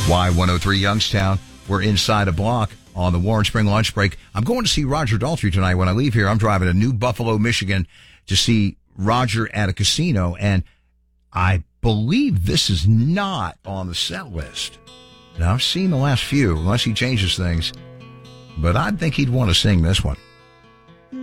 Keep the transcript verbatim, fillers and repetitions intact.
Y one oh three Youngstown. We're inside a block on the Warren Spring lunch break. I'm going to see Roger Daltrey tonight. When I leave here, I'm driving to New Buffalo, Michigan to see Roger at a casino, and I believe this is not on the set list. Now, I've seen the last few, unless he changes things, but I think he'd want to sing this one.